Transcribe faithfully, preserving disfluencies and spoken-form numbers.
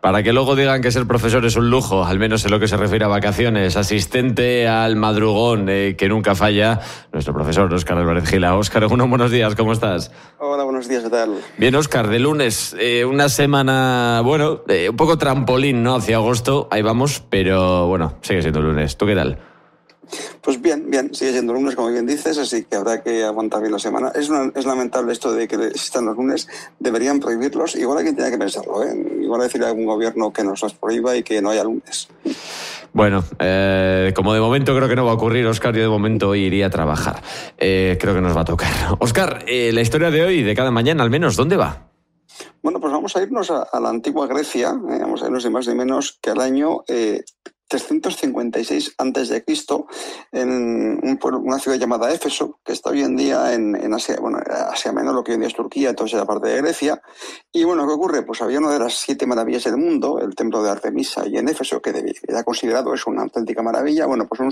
Para que luego digan que ser profesor es un lujo, al menos en lo que se refiere a vacaciones. Asistente al madrugón, eh, que nunca falla, nuestro profesor Óscar Álvarez Gila. Óscar, unos buenos días, ¿cómo estás? Hola, buenos días, ¿qué tal? Bien, Óscar, de lunes, eh, una semana, bueno, eh, un poco trampolín, ¿no? Hacia agosto, ahí vamos, pero bueno, sigue siendo lunes. ¿Tú qué tal? Pues bien, bien, sigue siendo lunes, como bien dices, así que habrá que aguantar bien la semana. Es, una, es lamentable esto de que existan los lunes, deberían prohibirlos. Igual alguien tiene que pensarlo, ¿eh? Igual decirle a algún gobierno que nos los prohíba y que no haya lunes. Bueno, eh, como de momento creo que no va a ocurrir, Óscar, yo de momento hoy iría a trabajar. Eh, creo que nos va a tocar. Óscar, eh, la historia de hoy, de cada mañana al menos, ¿dónde va? Bueno, pues vamos a irnos a, a la antigua Grecia, eh, vamos a irnos ni más ni menos que al año eh, trescientos cincuenta y seis antes de Cristo, en un pueblo, una ciudad llamada Éfeso, que está hoy en día en, en Asia, bueno, Asia Menor, lo que hoy en día es Turquía, entonces era parte de Grecia. Y bueno, ¿qué ocurre? Pues había una de las siete maravillas del mundo, el templo de Artemisa, y en Éfeso, que era considerado es una auténtica maravilla. Bueno, pues un